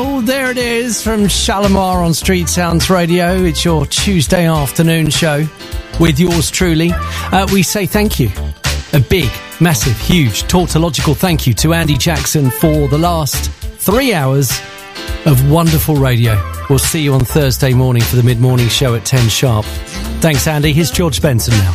Oh, there it is from Shalimar on Street Sounds Radio. It's your Tuesday afternoon show with yours truly. We say thank you. A big, massive, huge, tautological thank you to Andy Jackson for the last 3 hours of wonderful radio. We'll see you on Thursday morning for the mid-morning show at 10 sharp. Thanks, Andy. Here's George Benson now.